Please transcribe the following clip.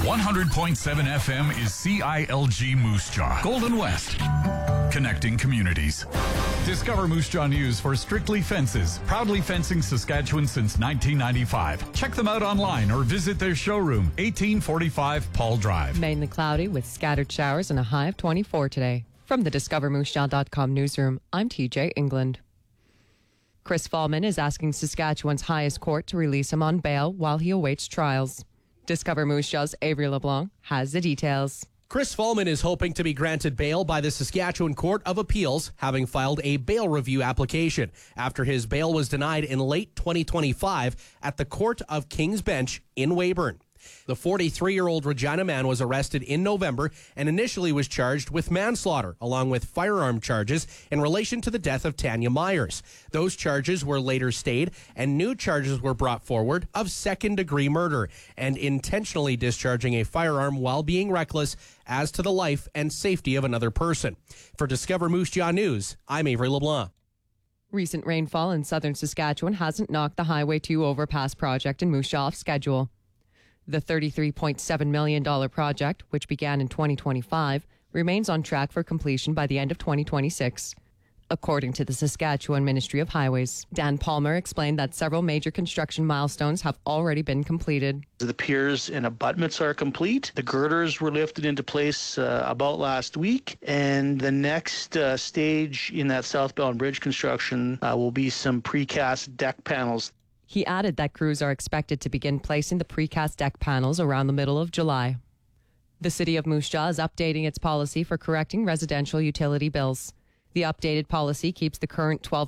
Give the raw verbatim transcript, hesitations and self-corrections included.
one hundred point seven F M is C I L G Moose Jaw, Golden West, connecting communities. Discover Moose Jaw News for Strictly Fences, proudly fencing Saskatchewan since nineteen ninety-five. Check them out online or visit their showroom, eighteen forty-five Paul Drive. Mainly cloudy with scattered showers and a high of twenty-four today. From the discover moose jaw dot com newsroom, I'm T J England. Chris Fallman is asking Saskatchewan's highest court to release him on bail while he awaits trials. Discover Moose Jaw's Avery LeBlanc has the details. Chris Fallman is hoping to be granted bail by the Saskatchewan Court of Appeals, having filed a bail review application after his bail was denied in late twenty twenty-five at the Court of King's Bench in Weyburn. The forty-three-year-old Regina man was arrested in November and initially was charged with manslaughter, along with firearm charges in relation to the death of Tanya Myers. Those charges were later stayed, and new charges were brought forward of second-degree murder and intentionally discharging a firearm while being reckless as to the life and safety of another person. For Discover Moose Jaw News, I'm Avery LeBlanc. Recent rainfall in southern Saskatchewan hasn't knocked the Highway two overpass project in Moose Jaw off schedule. The thirty-three point seven million dollars project, which began in twenty twenty-five, remains on track for completion by the end of twenty twenty-six, according to the Saskatchewan Ministry of Highways. Dan Palmer explained that several major construction milestones have already been completed. The piers and abutments are complete. The girders were lifted into place uh, about last week, and the next uh, stage in that southbound bridge construction uh, will be some precast deck panels. He added that crews are expected to begin placing the precast deck panels around the middle of July. The City of Moose Jaw is updating its policy for correcting residential utility bills. The updated policy keeps the current twelve